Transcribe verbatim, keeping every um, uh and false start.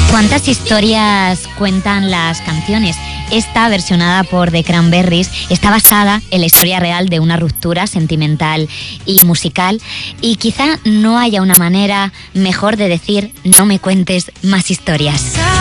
¿Cuántas historias cuentan las canciones? Esta, versionada por The Cranberries, está basada en la historia real de una ruptura sentimental y musical, y quizá no haya una manera mejor de decir no me cuentes más historias.